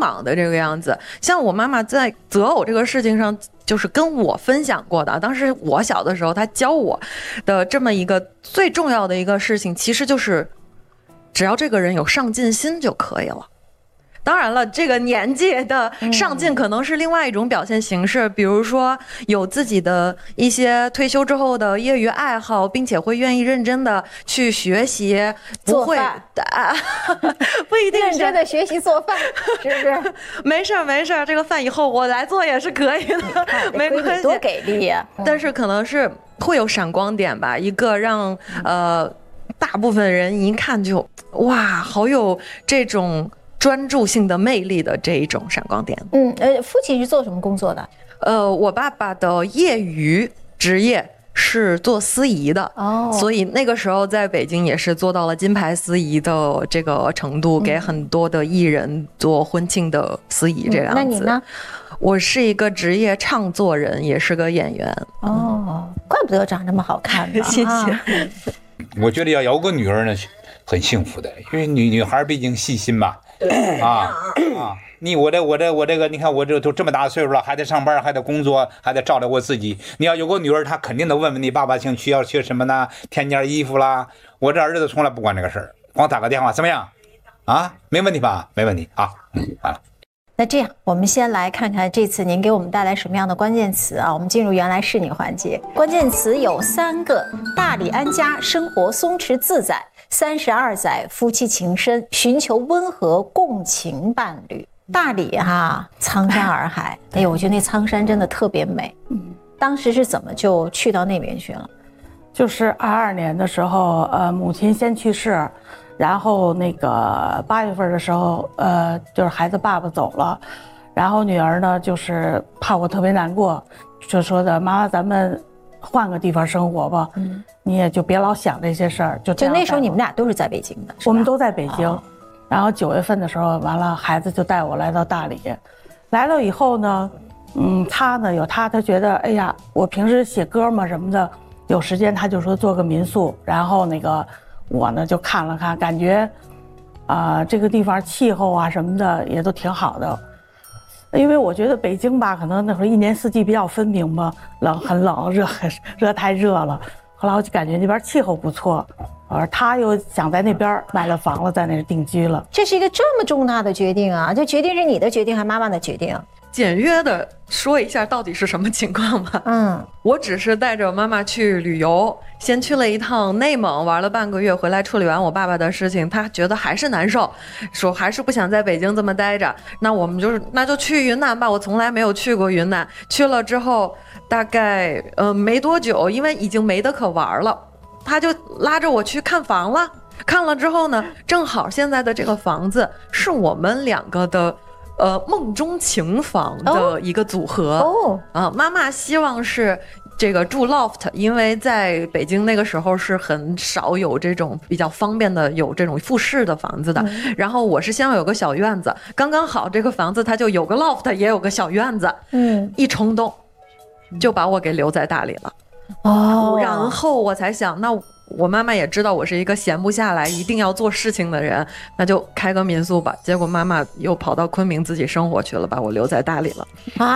忙的这个样子。像我妈妈在择偶这个事情上，就是跟我分享过的，当时我小的时候她教我的这么一个最重要的一个事情，其实就是只要这个人有上进心就可以了。当然了，这个年纪的上进可能是另外一种表现形式，比如说有自己的一些退休之后的业余爱好，并且会愿意认真的去学习，不会不一定认真的学习做饭，是不是？ 没事没事，这个饭以后我来做也是可以的，没关系。 多给力呀！ 但是可能是会有闪光点吧，一个让大部分人一看就哇，好有这种专注性的魅力的这一种闪光点。 父亲是做什么工作的？ 我爸爸的业余职业是做司仪的，所以那个时候在北京也是做到了金牌司仪的这个程度，给很多的艺人做婚庆的司仪这样子。 那你呢？ 我是一个职业唱作人，也是个演员。 怪不得长这么好看呢。 谢谢。 我觉得要有个女儿呢，很幸福的，因为女孩毕竟细心嘛。我这个，你看我都这么大岁数了，还得上班，还得工作，还得照料我自己。你要有个女儿，她肯定得问问你爸爸需要缺什么呢？添件衣服啦。我这儿子从来不管这个事儿，光打个电话怎么样？没问题吧？没问题啊。完了。 那这样，我们先来看看这次您给我们带来什么样的关键词啊？我们进入原来是你环节，关键词有3个：大理安家，生活松弛自在；32载，夫妻情深，寻求温和共情伴侣。大理苍山洱海，哎呦，我觉得那苍山真的特别美。当时是怎么就去到那边去了？ 就是22年的时候，母亲先去世。然后那个8月份的时候，就是孩子爸爸走了，然后女儿呢就是怕我特别难过，就说的妈，咱们换个地方生活吧，你也就别老想这些事儿。就那时候你们俩都是在北京的，是吧？ 我们都在北京。然后9月份的时候，完了孩子就带我来到大理，来了以后呢，他呢有他觉得，哎呀，我平时写歌嘛什么的，有时间他就说做个民宿，然后那个。我呢就看了看，感觉，这个地方气候啊什么的也都挺好的，因为我觉得北京吧，可能那会儿一年四季比较分明嘛，很冷，热太热了。后来我就感觉那边气候不错，而他又想在那边买了房了，在那儿定居了。 这是一个这么重大的决定啊！这决定是你的决定还是妈妈的决定？ 简约的说一下到底是什么情况吧。我只是带着妈妈去旅游，先去了一趟内蒙，玩了半个月，回来处理完我爸爸的事情，他觉得还是难受，说还是不想在北京这么待着，那就去云南吧。我从来没有去过云南，去了之后大概没多久，因为已经没得可玩了，他就拉着我去看房了。看了之后呢，正好现在的这个房子是我们2个的梦中情房的一个组合。妈妈希望是这个住 loft， 因为在北京那个时候是很少有这种比较方便的有这种复式的房子的。然后我是希望有个小院子，刚刚好这个房子它就有个 loft 也有个小院子。一冲动就把我给留在大理了。然后我才想，那我妈妈也知道我是一个闲不下来一定要做事情的人，那就开个民宿吧。结果妈妈又跑到昆明自己生活去了，把我留在大理了。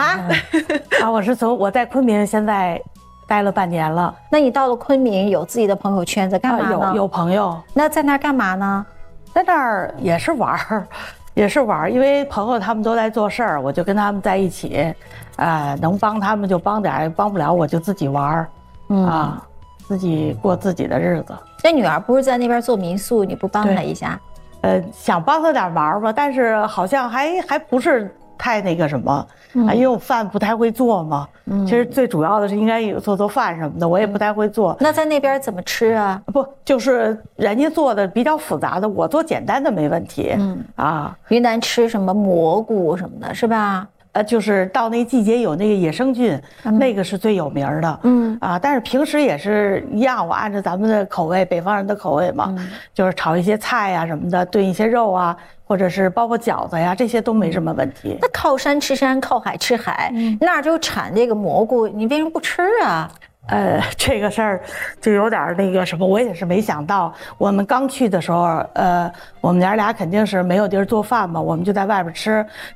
我在昆明现在待了半年了。 那你到了昆明有自己的朋友圈子干嘛呢？ 有朋友。 那在那儿干嘛呢？ 在那儿也是玩儿，因为朋友他们都在做事儿，我就跟他们在一起，能帮他们就帮点，帮不了我就自己玩儿。自己过自己的日子。 这女儿不是在那边做民宿，你不帮她一下？ 想帮她点忙吧，但是好像还不是太那个什么，因为我饭不太会做嘛。其实最主要的是应该有做饭什么的，我也不太会做。 那在那边怎么吃啊？ 不，就是人家做的比较复杂的，我做简单的没问题。 云南吃什么蘑菇什么的，是吧？ 就是到那季节有那个野生菌，那个是最有名的。但是平时也是一样，我按照咱们的口味，北方人的口味嘛，就是炒一些菜呀什么的，炖一些肉啊，或者是包括饺子呀，这些都没什么问题。 那靠山吃山，靠海吃海，那儿就产这个蘑菇，你为什么不吃啊？ 这个事儿就有点那个什么，我也是没想到。我们刚去的时候，我们娘俩肯定是没有地儿做饭嘛，我们就在外边吃。